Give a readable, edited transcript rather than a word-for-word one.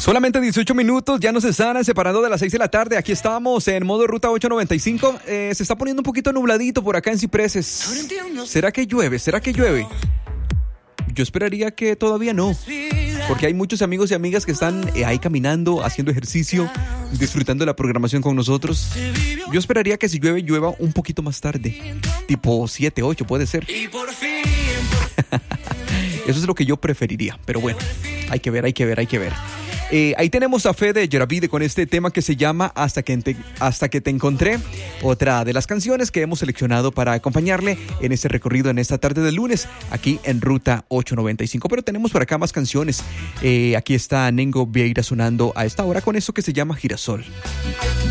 Solamente 18 minutos, ya nos están separando de las 6 de la tarde. Aquí estamos en modo ruta 895. Se está poniendo un poquito nubladito por acá en Cipreses. ¿Será que llueve? ¿Será que llueve? Yo esperaría que todavía no, porque hay muchos amigos y amigas que están ahí caminando, haciendo ejercicio, disfrutando de la programación con nosotros. Yo esperaría que si llueve, llueva un poquito más tarde, tipo 7, 8 puede ser. Eso es lo que yo preferiría, pero bueno, hay que ver. Ahí tenemos a Fede Yeravide con este tema que se llama Hasta que te encontré, otra de las canciones que hemos seleccionado para acompañarle en este recorrido en esta tarde de lunes aquí en Ruta 895. Pero tenemos por acá más canciones. Aquí está Nengo Vieira sonando a esta hora con eso que se llama Girasol.